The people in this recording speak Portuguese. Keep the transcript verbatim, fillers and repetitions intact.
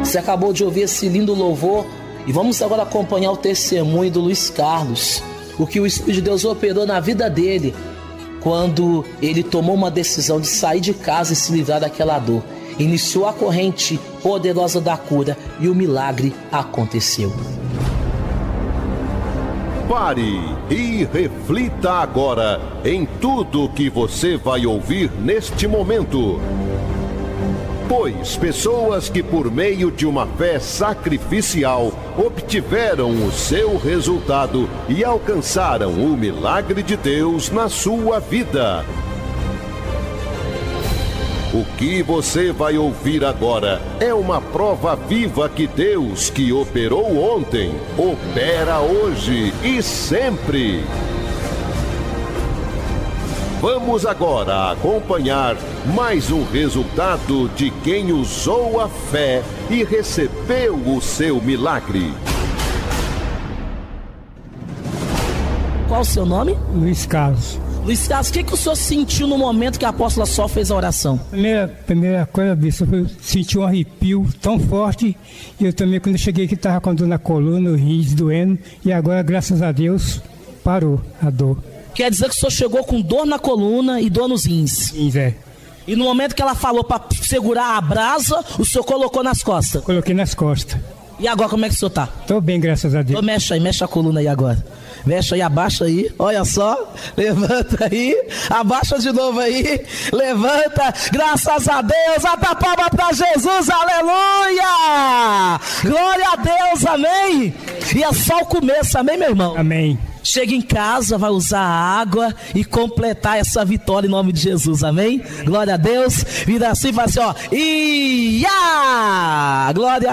Você acabou de ouvir esse lindo louvor e vamos agora acompanhar o testemunho do Luiz Carlos, o que o Espírito de Deus operou na vida dele quando ele tomou uma decisão de sair de casa e se livrar daquela dor. Iniciou a corrente poderosa da cura e o milagre aconteceu. Pare e reflita agora em tudo que você vai ouvir neste momento. Pois pessoas que por meio de uma fé sacrificial obtiveram o seu resultado e alcançaram o milagre de Deus na sua vida. O que você vai ouvir agora é uma prova viva que Deus, que operou ontem, opera hoje e sempre. Vamos agora acompanhar mais um resultado de quem usou a fé e recebeu o seu milagre. Qual o seu nome? Luiz Carlos. Luiz Carlos, o que, que o senhor sentiu no momento que a apóstola Sol fez a oração? Primeira, primeira coisa, bicho, eu senti um arrepio tão forte. E eu também, quando eu cheguei aqui, estava com dor na coluna, o rins doendo. E agora, graças a Deus, parou a dor. Quer dizer que o senhor chegou com dor na coluna e dor nos rins? Sim, Zé. E no momento que ela falou para segurar a brasa, o senhor colocou nas costas? Coloquei nas costas. E agora, como é que o senhor tá? Tô bem, graças a Deus. Então, mexe aí, mexe a coluna aí agora. Mexe aí, abaixa aí, olha só, levanta aí, abaixa de novo aí, levanta, graças a Deus, bata a palma pra Jesus, aleluia! Glória a Deus, amém? E é só o começo, amém, meu irmão? Amém. Chega em casa, vai usar a água e completar essa vitória em nome de Jesus, amém? Glória a Deus, vira assim e fala assim, ó, ia! Glória